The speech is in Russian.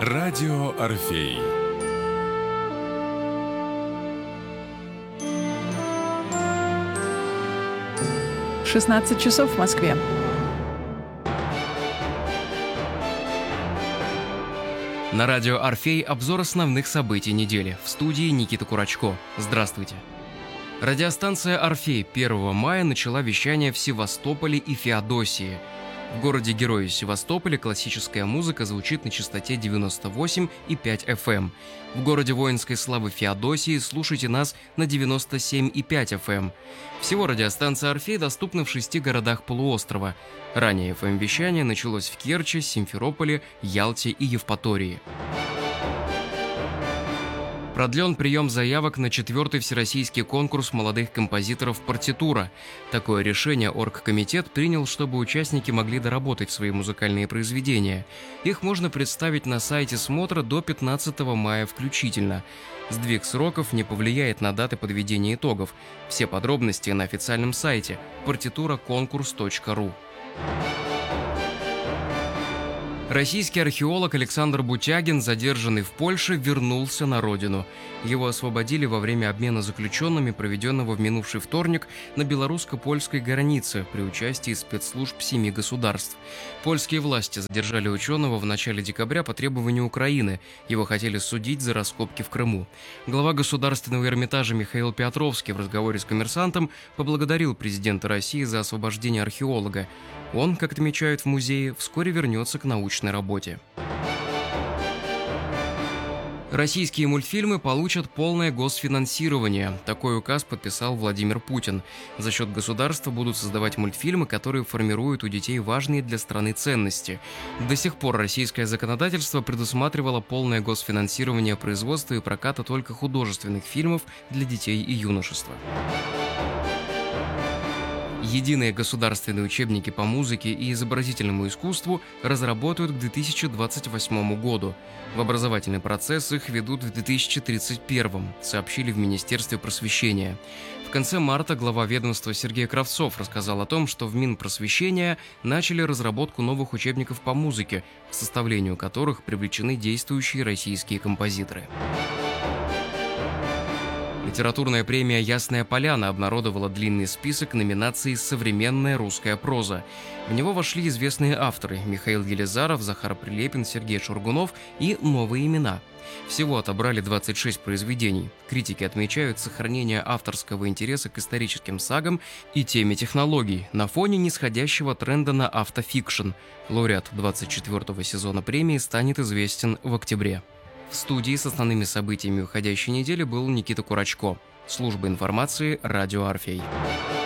Радио Орфей. Шестнадцать часов в Москве. На радио «Орфей» обзор основных событий недели. В студии Никита Курачко. Здравствуйте. Радиостанция «Орфей» 1 мая начала вещание в Севастополе и Феодосии. В городе-герое Севастополе классическая музыка звучит на частоте 98,5 FM. В городе воинской славы Феодосии слушайте нас на 97,5 FM. Всего радиостанция «Орфей» доступна в 6 городах полуострова. Ранее FM-вещание началось в Керчи, Симферополе, Ялте и Евпатории. Продлен прием заявок на 4-й всероссийский конкурс молодых композиторов «Партитура». Такое решение оргкомитет принял, чтобы участники могли доработать свои музыкальные произведения. Их можно представить на сайте смотра до 15 мая включительно. Сдвиг сроков не повлияет на даты подведения итогов. Все подробности на официальном сайте partiturakonkurs.ru. Российский археолог Александр Бутягин, задержанный в Польше, вернулся на родину. Его освободили во время обмена заключенными, проведенного в минувший вторник на белорусско-польской границе при участии спецслужб 7 государств. Польские власти задержали ученого в начале декабря по требованию Украины. Его хотели судить за раскопки в Крыму. Глава Государственного Эрмитажа Михаил Петровский в разговоре с «Коммерсантом» поблагодарил президента России за освобождение археолога. Он, как отмечают в музее, вскоре вернется к научной работе. Российские мультфильмы получат полное госфинансирование. Такой указ подписал Владимир Путин. За счет государства будут создавать мультфильмы, которые формируют у детей важные для страны ценности. До сих пор российское законодательство предусматривало полное госфинансирование производства и проката только художественных фильмов для детей и юношества. Единые государственные учебники по музыке и изобразительному искусству разработают к 2028 году. В образовательный процесс их ведут в 2031, сообщили в Министерстве просвещения. В конце марта глава ведомства Сергей Кравцов рассказал о том, что в Минпросвещения начали разработку новых учебников по музыке, к составлению которых привлечены действующие российские композиторы. Литературная премия «Ясная поляна» обнародовала длинный список номинаций «Современная русская проза». В него вошли известные авторы – Михаил Елизаров, Захар Прилепин, Сергей Шургунов и новые имена. Всего отобрали 26 произведений. Критики отмечают сохранение авторского интереса к историческим сагам и теме технологий на фоне нисходящего тренда на автофикшн. Лауреат 24-го сезона премии станет известен в октябре. В студии с основными событиями уходящей недели был Никита Курачко. Служба информации «Радио Орфей».